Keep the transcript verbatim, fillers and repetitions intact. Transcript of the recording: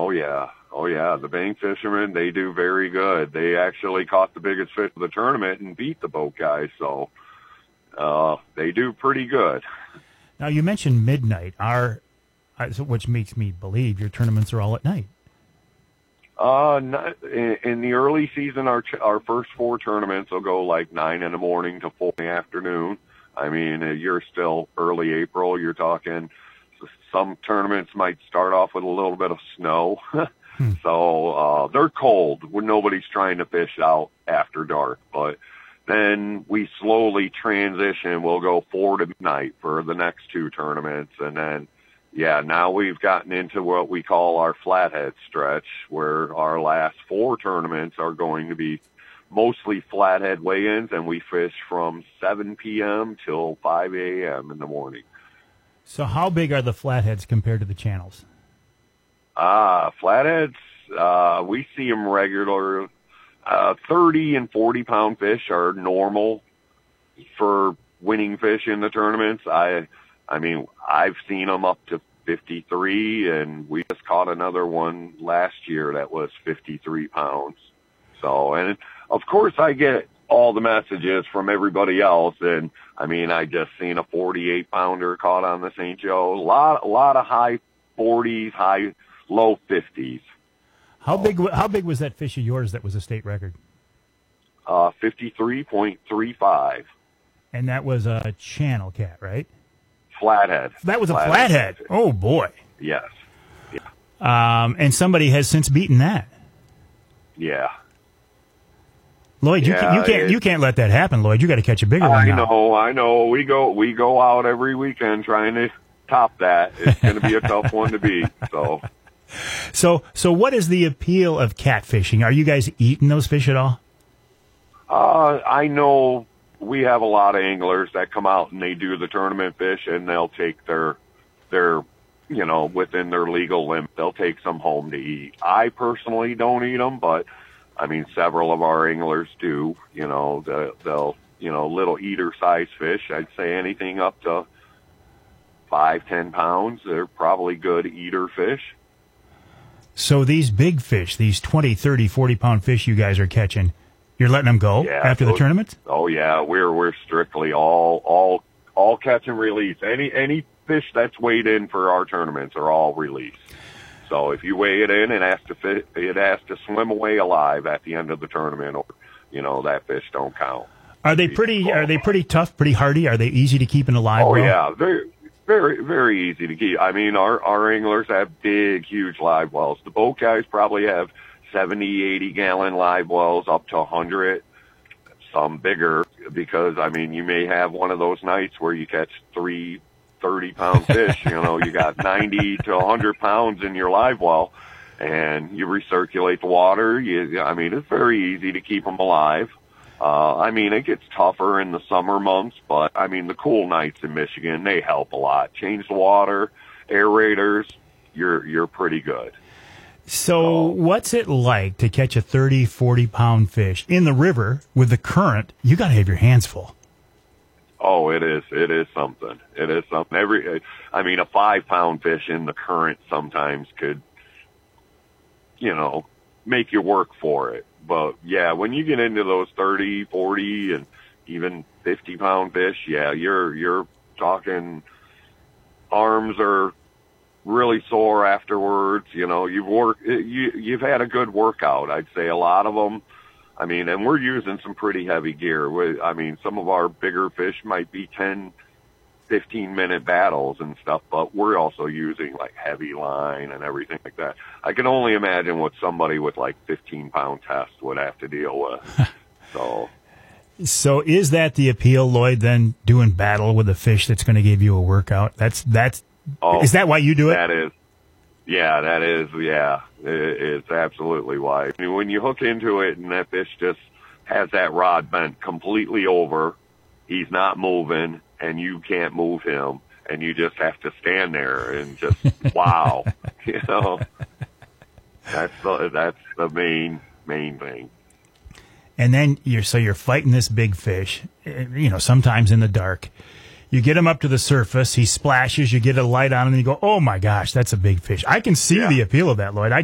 Oh, yeah. Oh, yeah. The bank fishermen, they do very good. They actually caught the biggest fish of the tournament and beat the boat guys, so uh, they do pretty good. Now, you mentioned midnight, our, uh, which makes me believe your tournaments are all at night. Uh, not, in, in the early season, our our first four tournaments will go like nine in the morning to four in the afternoon. I mean, uh, you're still early April. You're talking some tournaments might start off with a little bit of snow. hmm. So uh, they're cold when nobody's trying to fish out after dark. But then we slowly transition. We'll go four to midnight for the next two tournaments. And then, yeah, now we've gotten into what we call our flathead stretch, where our last four tournaments are going to be mostly flathead weigh-ins, and we fish from seven p.m. till five a.m. in the morning. So how big are the flatheads compared to the channels? Ah, uh, flatheads, uh, we see them regular. Uh, thirty and forty pound fish are normal for winning fish in the tournaments. I, I mean, I've seen them up to fifty-three, and we just caught another one last year that was fifty-three pounds. So, and of course I get all the messages from everybody else, and I mean, I just seen a forty-eight pounder caught on the Saint Joe. A lot, a lot of high forties, high, low fifties. How big, how big was that fish of yours that was a state record? Uh, fifty-three point three five. And that was a channel cat, right? Flathead. That was flathead. a flathead. Oh boy. Yes. Yeah. Um, and somebody has since beaten that. Yeah. Lloyd, you, yeah, can, you can't it, you can't let that happen, Lloyd. You got to catch a bigger one I now. know, I know. We go we go out every weekend trying to top that. It's going to be a tough one to beat. So, so so what is the appeal of catfishing? Are you guys eating those fish at all? Uh, I know we have a lot of anglers that come out and they do the tournament fish, and they'll take their their you know within their legal limit. They'll take some home to eat. I personally don't eat them, but I mean, several of our anglers do, you know, the, they'll, you know, little eater-sized fish. I'd say anything up to five, ten pounds, they're probably good eater fish. So these big fish, these twenty, thirty, forty-pound fish you guys are catching, you're letting them go yeah, after those, the tournament? Oh, yeah, we're we're strictly all all all catch and release. Any, any fish that's weighed in for our tournaments are all released. So if you weigh it in, it has to fit, it has to swim away alive at the end of the tournament, or you know that fish don't count. Are they pretty? Are they pretty tough? Pretty hardy? Are they easy to keep in a live Oh well? yeah, very, very, very easy to keep. I mean, our our anglers have big, huge live wells. The boat guys probably have seventy, eighty gallon live wells, up to a hundred. Some bigger, because I mean, you may have one of those nights where you catch three thirty pound fish, you know, you got ninety to a hundred pounds in your live well, and you recirculate the water. You, I mean, it's very easy to keep them alive. Uh, I mean, it gets tougher in the summer months, but I mean, the cool nights in Michigan, they help a lot. Change the water, aerators, you're, you're pretty good. So what's it like to catch a thirty, forty pound fish in the river with the current? You got to have your hands full. Oh, it is. It is something. It is something. Every, I mean, a five pound fish in the current sometimes could, you know, make you work for it. But yeah, when you get into those thirty, forty, and even fifty pound fish, yeah, you're, you're talking arms are really sore afterwards. You know, you've worked, you, you've had a good workout. I'd say a lot of them. I mean, and we're using some pretty heavy gear. We, I mean, some of our bigger fish might be ten, fifteen minute battles and stuff, but we're also using like heavy line and everything like that. I can only imagine what somebody with like fifteen pound test would have to deal with. So, so is that the appeal, Lloyd, then doing battle with a fish that's going to give you a workout? That's, that's, oh, is that why you do it? That is. Yeah, that is, yeah, it, it's absolutely why. I mean, when you hook into it and that fish just has that rod bent completely over, he's not moving, and you can't move him, and you just have to stand there and just, wow, you know, that's the, that's the main, main thing. And then you're, so you're fighting this big fish, you know, sometimes in the dark. You get him up to the surface, he splashes, you get a light on him, and you go, oh my gosh, that's a big fish. I can see yeah. the appeal of that, Lloyd. I